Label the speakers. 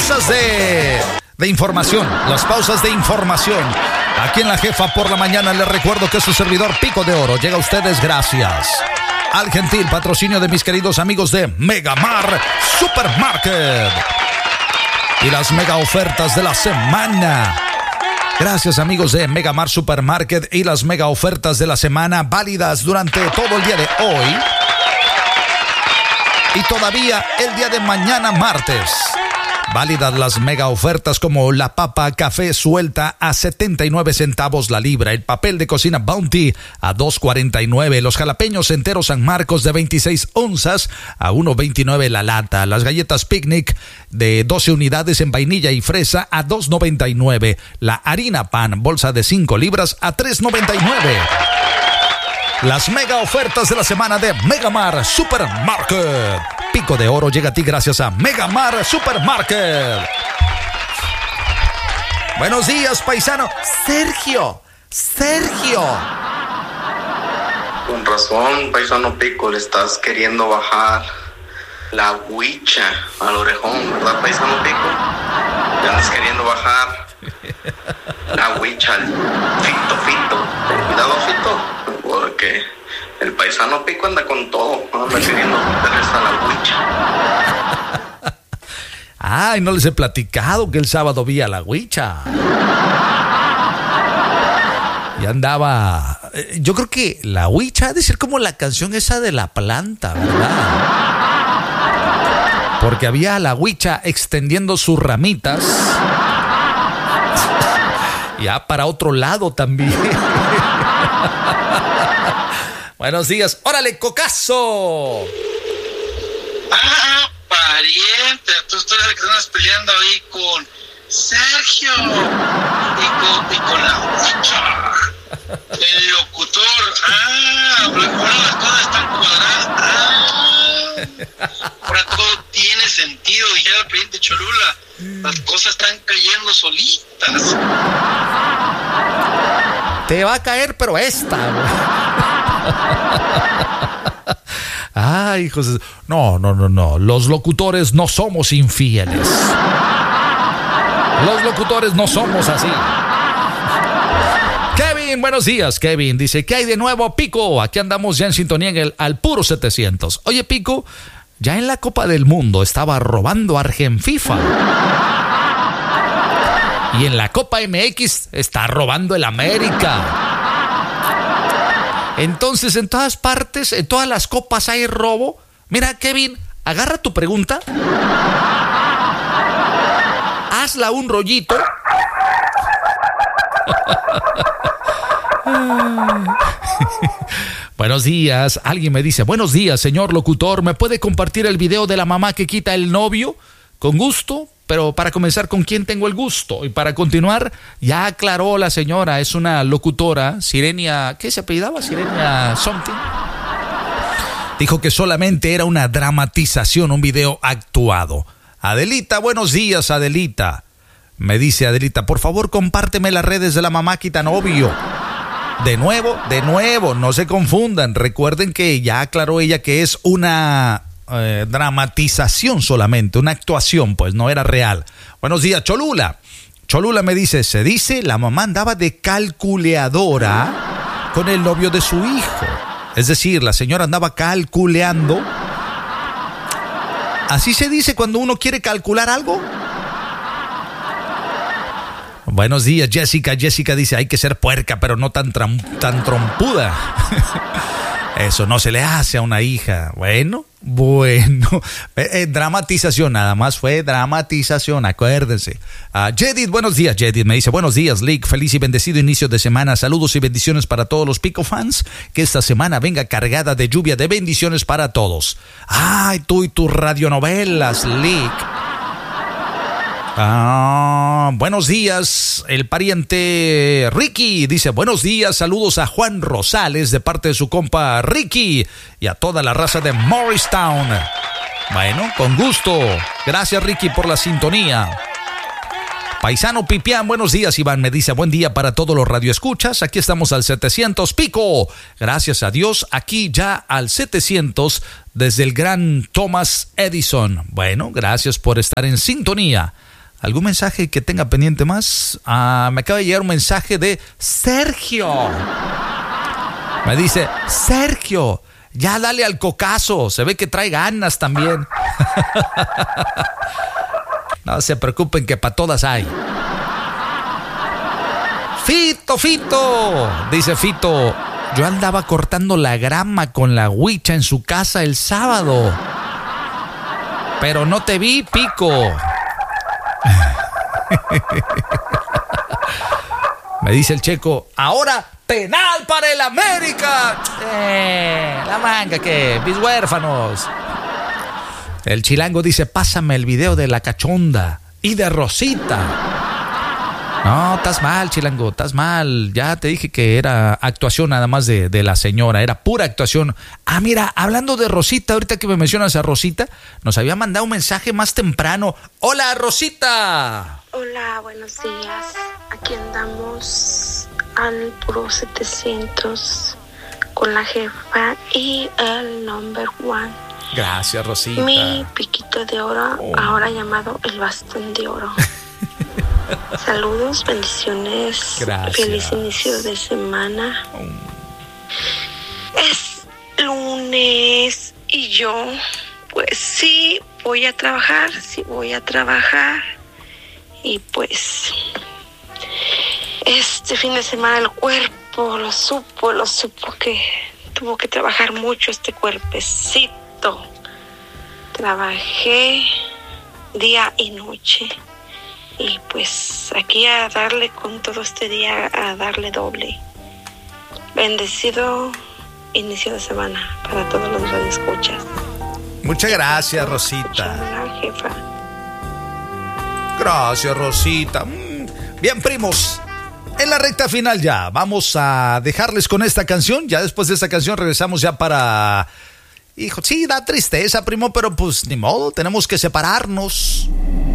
Speaker 1: pausas de información. Las pausas de información. Aquí en La Jefa por la mañana les recuerdo que su servidor Pico de Oro llega a ustedes gracias al gentil patrocinio de mis queridos amigos de Megamar Supermarket y las mega ofertas de la semana. Gracias amigos de Megamar Supermarket y las mega ofertas de la semana válidas durante todo el día de hoy y todavía el día de mañana martes. Válidas las mega ofertas como la papa café suelta a 79 centavos la libra, el papel de cocina Bounty a 2.49, los jalapeños enteros San Marcos de 26 onzas a 1.29 la lata, las galletas Picnic de 12 unidades en vainilla y fresa a 2.99, la harina pan bolsa de 5 libras a 3.99. Las mega ofertas de la semana de Megamar Supermarket. Pico de Oro llega a ti gracias a Megamar Supermarket. Buenos días, paisano. Sergio.
Speaker 2: Con razón, paisano Pico, le estás queriendo bajar la huicha al orejón, ¿verdad, paisano Pico? Le andas queriendo bajar la huicha al Fito. Cuidado, Fito, porque el paisano Pico anda con todo, anda queriendo meterles a la huicha.
Speaker 1: Ay, no les he platicado que el sábado vi a la huicha. Y andaba... Yo creo que la huicha ha de ser como la canción esa de la planta, ¿verdad? Porque había a la huicha extendiendo sus ramitas ya para otro lado también. Buenos días. ¡Órale, cocazo!
Speaker 3: ¡Ah, pariente! Tú eres el que andas peleando ahí con Sergio y con la huicha. El locutor. Ahora las cosas están cuadradas. Ahora todo tiene sentido. Y ya el presidente Cholula, las cosas están cayendo solitas.
Speaker 1: Te va a caer, pero esta, güey. Ay, hijos. No. Los locutores no somos infieles. Los locutores no somos así. Kevin, buenos días, Kevin. Dice, ¿qué hay de nuevo, Pico? Aquí andamos ya en sintonía en al puro 700. Oye, Pico, ya en la Copa del Mundo estaba robando Argenfifa. Y en la Copa MX está robando el América. Entonces, en todas partes, en todas las copas hay robo. Mira, Kevin, agarra tu pregunta. Hazla un rollito. Buenos días. Alguien me dice, buenos días, señor locutor. ¿Me puede compartir el video de la mamá que quita el novio? Con gusto. Pero para comenzar, ¿con quién tengo el gusto? Y para continuar, ya aclaró la señora, es una locutora, Sirenia, ¿qué se apellidaba? Sirenia something. Dijo que solamente era una dramatización, un video actuado. Adelita, buenos días, Adelita. Me dice Adelita, por favor, compárteme las redes de la mamá quita novio. De nuevo, no se confundan. Recuerden que ya aclaró ella que es una... dramatización solamente, una actuación, pues no era real. Buenos días, Cholula. Cholula me dice, se dice la mamá andaba de calculeadora con el novio de su hijo. Es decir, la señora andaba calculeando. ¿Así se dice cuando uno quiere calcular algo? Buenos días, Jessica. Jessica dice, hay que ser puerca, pero no tan trompuda. Eso no se le hace a una hija. Bueno. Dramatización, nada más fue dramatización, acuérdense. Jedid, buenos días, Jedid. Me dice, buenos días, Lick. Feliz y bendecido inicio de semana. Saludos y bendiciones para todos los Pico fans. Que esta semana venga cargada de lluvia de bendiciones para todos. Ay, tú y tus radionovelas, Lick. Buenos días, el pariente Ricky dice, buenos días, saludos a Juan Rosales de parte de su compa Ricky y a toda la raza de Morristown. Bueno, con gusto. Gracias, Ricky, por la sintonía. Paisano Pipián, buenos días, Iván. Me dice, buen día para todos los radioescuchas. Aquí estamos al 700 Pico. Gracias a Dios, aquí ya al 700 desde el gran Thomas Edison. Bueno, gracias por estar en sintonía. ¿Algún mensaje que tenga pendiente más? Me acaba de llegar un mensaje de Sergio. Me dice, Sergio, ya dale al cocazo. Se ve que trae ganas también. No se preocupen que para todas hay. Fito, dice Fito. Yo andaba cortando la grama con la huicha en su casa el sábado. Pero no te vi, Pico. Me dice el Checo, ahora penal para el América. La manga que, mis huérfanos. El Chilango dice, pásame el video de la cachonda y de Rosita. No, estás mal, Chilango, estás mal. Ya te dije que era actuación nada más de la señora, era pura actuación. Mira, hablando de Rosita, ahorita que me mencionas a Rosita, nos había mandado un mensaje más temprano. ¡Hola, Rosita!
Speaker 4: Hola, buenos días. Aquí andamos al puro 700 con la jefa y el number one.
Speaker 1: Gracias, Rosita.
Speaker 4: Mi piquito de oro, ahora llamado el bastón de oro. Saludos, bendiciones.
Speaker 1: Gracias.
Speaker 4: Feliz inicio de semana. Es lunes y yo, pues sí, voy a trabajar. Y pues, este fin de semana el cuerpo lo supo que tuvo que trabajar mucho este cuerpecito. Trabajé día y noche. Y pues aquí a darle con todo este día, a darle doble. Bendecido inicio de semana para todos los radioescuchas.
Speaker 1: Muchas gracias, Rosita.
Speaker 4: Hola, jefa.
Speaker 1: Gracias, Rosita. Bien, primos. En la recta final ya. Vamos a dejarles con esta canción. Ya después de esta canción regresamos ya para... Hijo, sí, da tristeza, primo, pero pues ni modo, tenemos que separarnos.